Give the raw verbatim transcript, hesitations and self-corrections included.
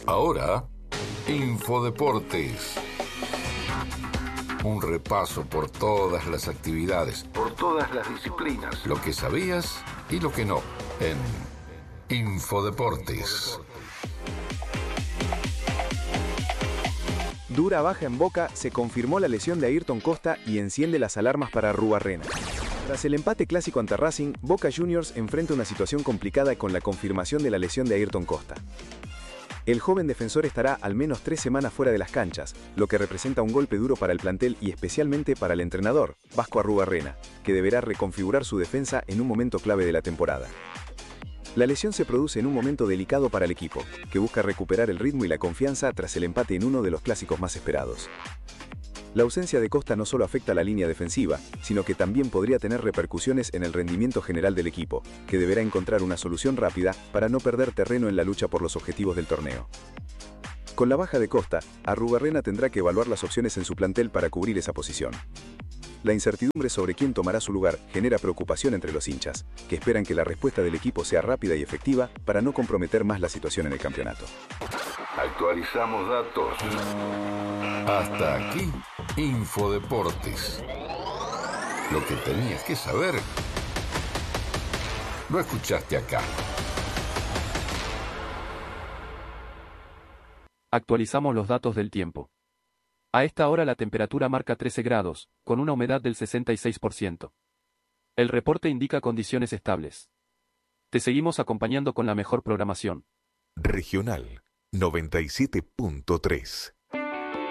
Ahora, Infodeportes. Un repaso por todas las actividades, por todas las disciplinas, lo que sabías y lo que no, en Infodeportes. Dura baja en Boca, se confirmó la lesión de Ayrton Costa y enciende las alarmas para Arrubarrena. Tras el empate clásico ante Racing, Boca Juniors enfrenta una situación complicada con la confirmación de la lesión de Ayrton Costa. El joven defensor estará al menos tres semanas fuera de las canchas, lo que representa un golpe duro para el plantel y especialmente para el entrenador, Vasco Arrubarrena, que deberá reconfigurar su defensa en un momento clave de la temporada. La lesión se produce en un momento delicado para el equipo, que busca recuperar el ritmo y la confianza tras el empate en uno de los clásicos más esperados. La ausencia de Costa no solo afecta a la línea defensiva, sino que también podría tener repercusiones en el rendimiento general del equipo, que deberá encontrar una solución rápida para no perder terreno en la lucha por los objetivos del torneo. Con la baja de Costa, Arrubarrena tendrá que evaluar las opciones en su plantel para cubrir esa posición. La incertidumbre sobre quién tomará su lugar genera preocupación entre los hinchas, que esperan que la respuesta del equipo sea rápida y efectiva para no comprometer más la situación en el campeonato. Actualizamos datos. Hasta aquí, Infodeportes. Lo que tenías que saber, lo escuchaste acá. Actualizamos los datos del tiempo. A esta hora la temperatura marca trece grados, con una humedad del sesenta y seis por ciento. El reporte indica condiciones estables. Te seguimos acompañando con la mejor programación. Regional noventa y siete punto tres.